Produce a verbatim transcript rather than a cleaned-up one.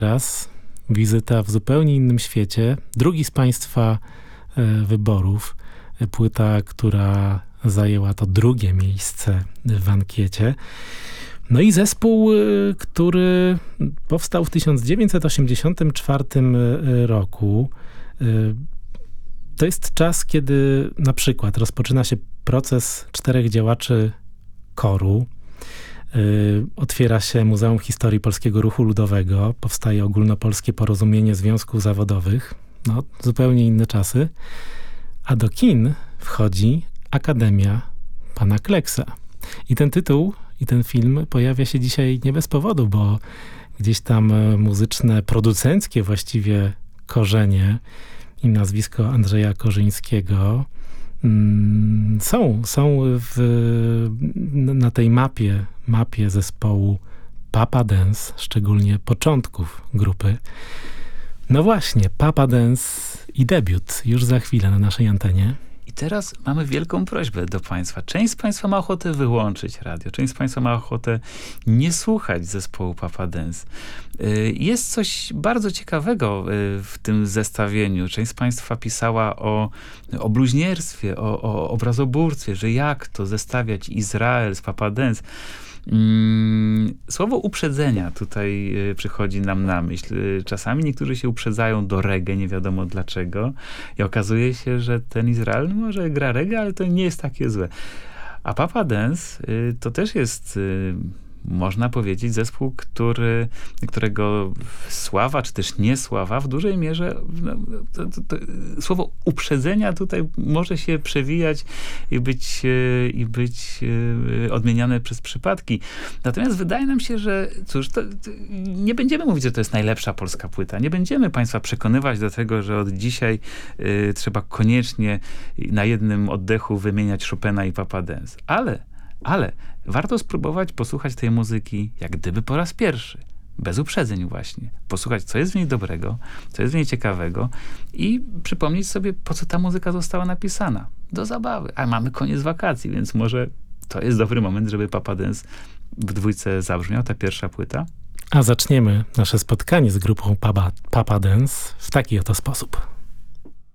Raz wizyta w zupełnie innym świecie. Drugi z państwa e, wyborów. E, płyta, która zajęła to drugie miejsce w ankiecie. No i zespół, e, który powstał w tysiąc dziewięćset osiemdziesiątym czwartym roku. E, to jest czas, kiedy na przykład rozpoczyna się proces czterech działaczy koru. Yy, otwiera się Muzeum Historii Polskiego Ruchu Ludowego, powstaje Ogólnopolskie Porozumienie Związków Zawodowych, no zupełnie inne czasy, a do kin wchodzi Akademia Pana Kleksa. I ten tytuł i ten film pojawia się dzisiaj nie bez powodu, bo gdzieś tam muzyczne, producenckie właściwie korzenie i nazwisko Andrzeja Korzyńskiego Są, są w, na tej mapie, mapie zespołu Papa Dance, szczególnie początków grupy. No właśnie, Papa Dance i debiut już za chwilę na naszej antenie. I teraz mamy wielką prośbę do państwa. Część z państwa ma ochotę wyłączyć radio. Część z państwa ma ochotę nie słuchać zespołu Papa Dance. Jest coś bardzo ciekawego w tym zestawieniu. Część z państwa pisała o, o bluźnierstwie, o, o obrazobórstwie, że jak to zestawiać Izrael z Papa Dance. Słowo uprzedzenia tutaj przychodzi nam na myśl. Czasami niektórzy się uprzedzają do reggae, nie wiadomo dlaczego. I okazuje się, że ten Izrael może gra reggae, ale to nie jest takie złe. A Papa Dance to też jest, można powiedzieć, zespół, który, którego sława, czy też niesława w dużej mierze, no, to, to, to, słowo uprzedzenia tutaj może się przewijać i być, i być odmieniane przez przypadki. Natomiast wydaje nam się, że cóż, to, to nie będziemy mówić, że to jest najlepsza polska płyta. Nie będziemy państwa przekonywać do tego, że od dzisiaj y, trzeba koniecznie na jednym oddechu wymieniać Chopina i Papa Dance. Ale Ale warto spróbować posłuchać tej muzyki jak gdyby po raz pierwszy. Bez uprzedzeń właśnie. Posłuchać, co jest w niej dobrego, co jest w niej ciekawego i przypomnieć sobie, po co ta muzyka została napisana. Do zabawy. A mamy koniec wakacji, więc może to jest dobry moment, żeby Papa Dance w dwójce zabrzmiał, ta pierwsza płyta. A zaczniemy nasze spotkanie z grupą Papa, Papa Dance w taki oto sposób.